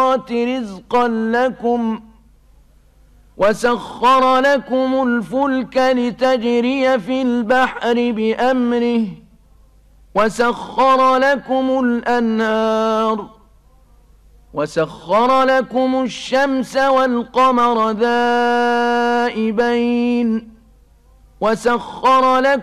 السماوات رزقا لكم وسخر لكم الفلك لتجري في البحر بأمره وسخر لكم الأنهار وسخر لكم الشمس والقمر دائبين وسخر لكم